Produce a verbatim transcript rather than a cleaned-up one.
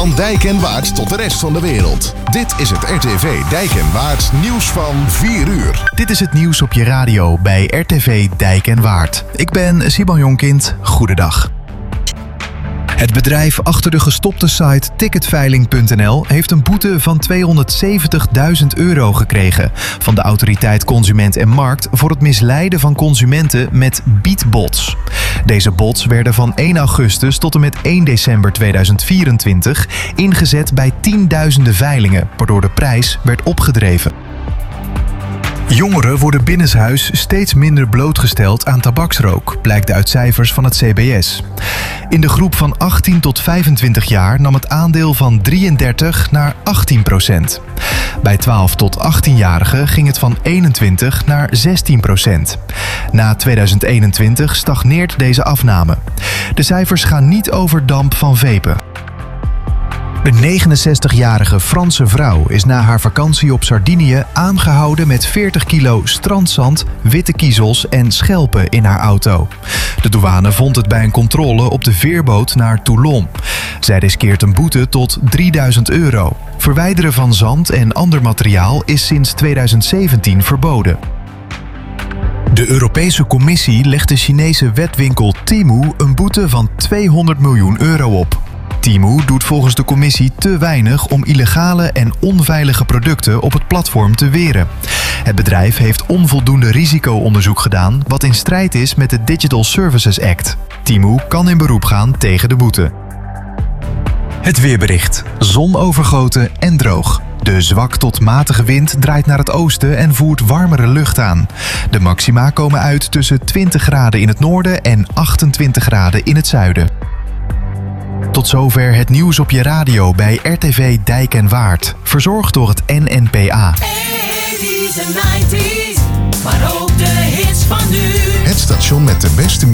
Van Dijk en Waard tot de rest van de wereld. Dit is het R T V Dijk en Waard nieuws van vier uur. Dit is het nieuws op je radio bij R T V Dijk en Waard. Ik ben Simon Jonkind. Goedendag. Het bedrijf achter de gestopte site Ticketveiling punt n l heeft een boete van tweehonderdzeventigduizend euro gekregen van de Autoriteit Consument en Markt voor het misleiden van consumenten met biedbots. Deze bots werden van één augustus tot en met één december tweeduizend vierentwintig ingezet bij tienduizenden veilingen, waardoor de prijs werd opgedreven. Jongeren worden binnenshuis steeds minder blootgesteld aan tabaksrook, blijkt uit cijfers van het C B S. In de groep van achttien tot vijfentwintig jaar nam het aandeel van drieëndertig naar achttien procent. Bij twaalf tot achttien-jarigen ging het van eenentwintig naar zestien procent. Na tweeduizend eenentwintig stagneert deze afname. De cijfers gaan niet over damp van vapen. Een negenenzestigjarige Franse vrouw is na haar vakantie op Sardinië aangehouden met veertig kilo strandzand, witte kiezels en schelpen in haar auto. De douane vond het bij een controle op de veerboot naar Toulon. Zij riskeert een boete tot drieduizend euro. Verwijderen van zand en ander materiaal is sinds tweeduizend zeventien verboden. De Europese Commissie legt de Chinese webwinkel Temu een boete van tweehonderd miljoen euro op. Temu doet volgens de commissie te weinig om illegale en onveilige producten op het platform te weren. Het bedrijf heeft onvoldoende risicoonderzoek gedaan, wat in strijd is met de Digital Services Act. Temu kan in beroep gaan tegen de boete. Het weerbericht. Zonovergoten en droog. De zwak tot matige wind draait naar het oosten en voert warmere lucht aan. De maxima komen uit tussen twintig graden in het noorden en achtentwintig graden in het zuiden. Tot zover het nieuws op je radio bij R T V Dijk en Waard. Verzorgd door het N N P A. eighties en nineties, maar ook de hits van nu. Het station met de beste